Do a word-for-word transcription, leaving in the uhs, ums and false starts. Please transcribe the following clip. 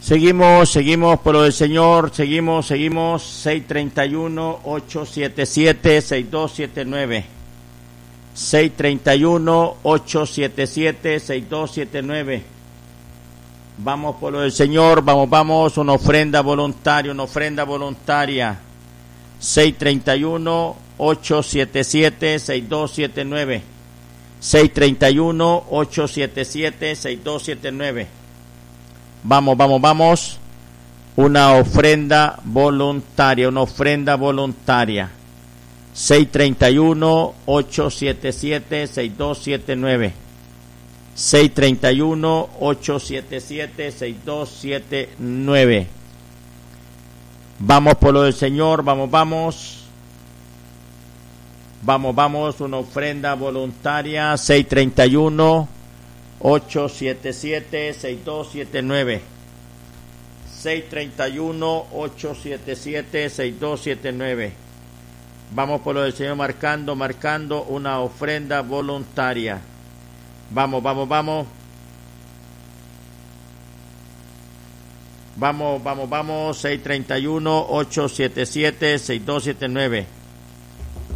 Seguimos, seguimos por lo del Señor, seguimos, seguimos, seis treinta y uno, ocho siete siete, seis dos siete nueve. seis treinta y uno, ocho siete siete, seis dos siete nueve. Vamos por lo del Señor, vamos, vamos, una ofrenda voluntaria, una ofrenda voluntaria. seis treinta y uno, ocho siete siete, seis dos siete nueve. seis treinta y uno, ocho siete siete, seis dos siete nueve. Vamos, vamos, vamos. Una ofrenda voluntaria, una ofrenda voluntaria. seis treinta y uno, ocho siete siete, seis dos siete nueve. seis treinta y uno, ocho siete siete, seis dos siete nueve. Vamos por lo del Señor, vamos, vamos. Vamos, vamos, una ofrenda voluntaria, seis treinta y uno, ocho siete siete, seis dos siete nueve. seis treinta y uno, ocho siete siete, seis dos siete nueve. Vamos por lo del Señor marcando, marcando una ofrenda voluntaria. Vamos, vamos, vamos. Vamos, vamos, vamos. seis treinta y uno, ocho siete siete, seis dos siete nueve.